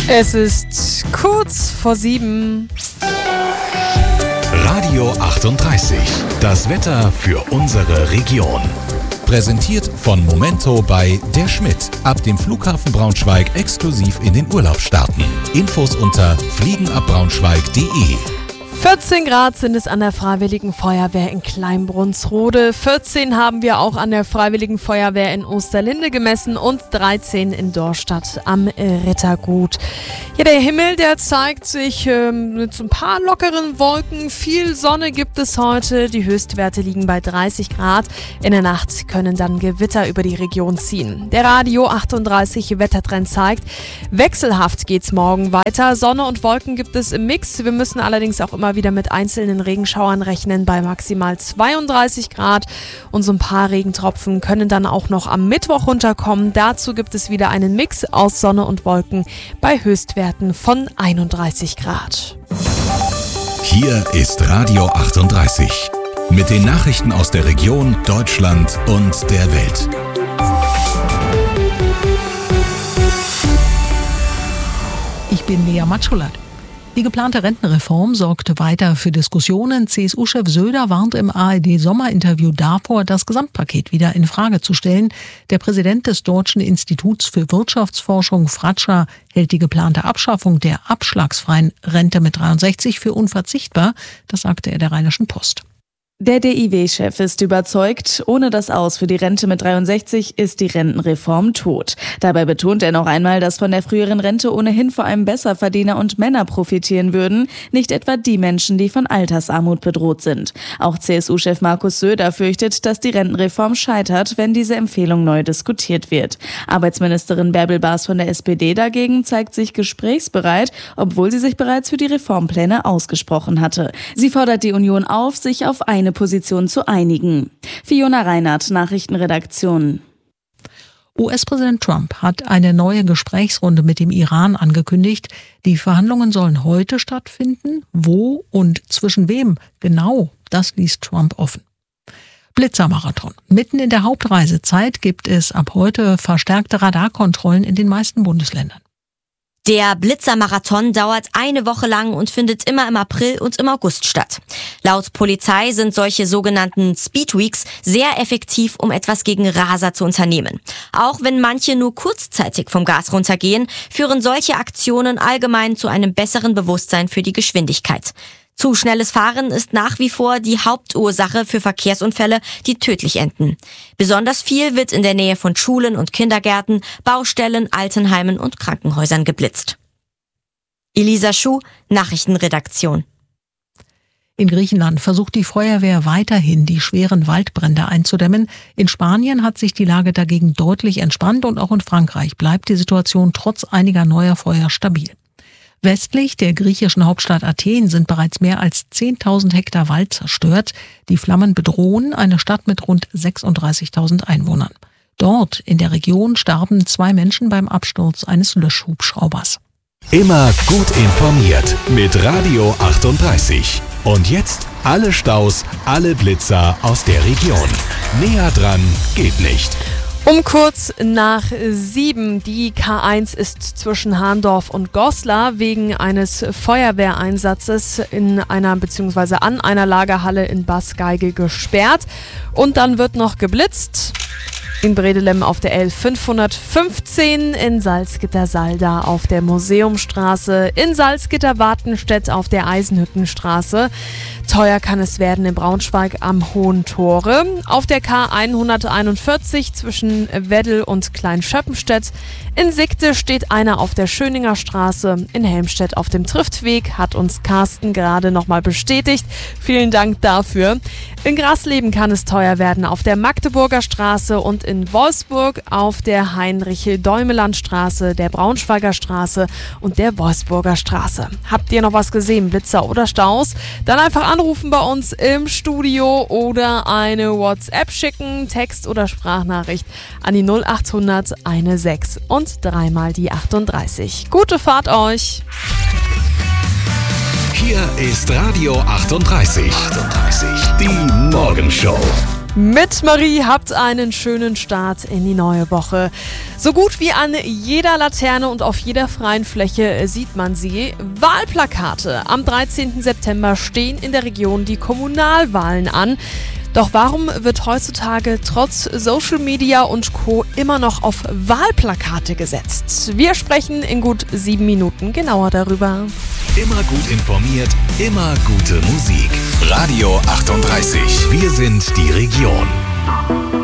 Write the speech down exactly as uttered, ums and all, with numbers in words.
Es ist kurz vor sieben. Radio achtunddreißig. Das Wetter für unsere Region. Präsentiert von Momento bei Der Schmidt. Ab dem Flughafen Braunschweig exklusiv in den Urlaub starten. Infos unter fliegenabbraunschweig punkt de. vierzehn Grad sind es an der Freiwilligen Feuerwehr in Kleinbrunnsrode. vierzehn haben wir auch an der Freiwilligen Feuerwehr in Osterlinde gemessen und dreizehn in Dorstadt am Rittergut. Ja, der Himmel, der zeigt sich ähm, mit so ein paar lockeren Wolken. Viel Sonne gibt es heute. Die Höchstwerte liegen bei dreißig Grad. In der Nacht können dann Gewitter über die Region ziehen. Der Radio achtunddreißig Wettertrend zeigt, wechselhaft geht's morgen weiter. Sonne und Wolken gibt es im Mix. Wir müssen allerdings auch immer wieder mit einzelnen Regenschauern rechnen bei maximal zweiunddreißig Grad. Und so ein paar Regentropfen können dann auch noch am Mittwoch runterkommen. Dazu gibt es wieder einen Mix aus Sonne und Wolken bei Höchstwerten von einunddreißig Grad. Hier ist Radio achtunddreißig. Mit den Nachrichten aus der Region, Deutschland und der Welt. Ich bin Lea Matschulat. Die geplante Rentenreform sorgte weiter für Diskussionen. C S U-Chef Söder warnt im A R D-Sommerinterview davor, das Gesamtpaket wieder in Frage zu stellen. Der Präsident des Deutschen Instituts für Wirtschaftsforschung, Fratscher, hält die geplante Abschaffung der abschlagsfreien Rente mit dreiundsechzig für unverzichtbar. Das sagte er der Rheinischen Post. Der D I W-Chef ist überzeugt, ohne das Aus für die Rente mit dreiundsechzig ist die Rentenreform tot. Dabei betont er noch einmal, dass von der früheren Rente ohnehin vor allem Besserverdiener und Männer profitieren würden, nicht etwa die Menschen, die von Altersarmut bedroht sind. Auch C S U-Chef Markus Söder fürchtet, dass die Rentenreform scheitert, wenn diese Empfehlung neu diskutiert wird. Arbeitsministerin Bärbel Baas von der S P D dagegen zeigt sich gesprächsbereit, obwohl sie sich bereits für die Reformpläne ausgesprochen hatte. Sie fordert die Union auf, sich auf eine Position zu einigen. Fiona Reinhardt, Nachrichtenredaktion. U S-Präsident Trump hat eine neue Gesprächsrunde mit dem Iran angekündigt. Die Verhandlungen sollen heute stattfinden. Wo und zwischen wem genau, das ließ Trump offen. Blitzermarathon. Mitten in der Hauptreisezeit gibt es ab heute verstärkte Radarkontrollen in den meisten Bundesländern. Der Blitzermarathon dauert eine Woche lang und findet immer im April und im August statt. Laut Polizei sind solche sogenannten Speedweeks sehr effektiv, um etwas gegen Raser zu unternehmen. Auch wenn manche nur kurzzeitig vom Gas runtergehen, führen solche Aktionen allgemein zu einem besseren Bewusstsein für die Geschwindigkeit. Zu schnelles Fahren ist nach wie vor die Hauptursache für Verkehrsunfälle, die tödlich enden. Besonders viel wird in der Nähe von Schulen und Kindergärten, Baustellen, Altenheimen und Krankenhäusern geblitzt. Elisa Schuh, Nachrichtenredaktion. In Griechenland versucht die Feuerwehr weiterhin, die schweren Waldbrände einzudämmen. In Spanien hat sich die Lage dagegen deutlich entspannt und auch in Frankreich bleibt die Situation trotz einiger neuer Feuer stabil. Westlich der griechischen Hauptstadt Athen sind bereits mehr als zehntausend Hektar Wald zerstört. Die Flammen bedrohen eine Stadt mit rund sechsunddreißigtausend Einwohnern. Dort in der Region starben zwei Menschen beim Absturz eines Löschhubschraubers. Immer gut informiert mit Radio achtunddreißig. Und jetzt alle Staus, alle Blitzer aus der Region. Näher dran geht nicht. Um kurz nach sieben. Die K eins ist zwischen Hahndorf und Goslar wegen eines Feuerwehreinsatzes in einer bzw. an einer Lagerhalle in Baßgeige gesperrt. Und dann wird noch geblitzt. In Bredelem auf der L fünfhundertfünfzehn, in Salzgitter-Salda auf der Museumstraße, in Salzgitter-Wartenstedt auf der Eisenhüttenstraße. Teuer kann es werden in Braunschweig am Hohen Tore. Auf der K hunderteinundvierzig zwischen Weddel und Kleinschöppenstedt. In Sigte steht einer auf der Schöninger Straße. In Helmstedt auf dem Triftweg, hat uns Carsten gerade nochmal bestätigt. Vielen Dank dafür. In Grasleben kann es teuer werden auf der Magdeburger Straße und in Wolfsburg auf der Heinrich-Däumeland-Straße, der Braunschweiger Straße und der Wolfsburger Straße. Habt ihr noch was gesehen, Blitzer oder Staus? Dann einfach anrufen bei uns im Studio oder eine WhatsApp schicken, Text- oder Sprachnachricht an die null achthundert sechzehn und dreimal die achtunddreißig. Gute Fahrt euch! Hier ist Radio achtunddreißig. achtunddreißig. Die Morgenshow. Mit Marie habt einen schönen Start in die neue Woche. So gut wie an jeder Laterne und auf jeder freien Fläche sieht man sie. Wahlplakate. Am dreizehnten September stehen in der Region die Kommunalwahlen an. Doch warum wird heutzutage trotz Social Media und Co. immer noch auf Wahlplakate gesetzt? Wir sprechen in gut sieben Minuten genauer darüber. Immer gut informiert, immer gute Musik. Radio achtunddreißig. Wir sind die Region.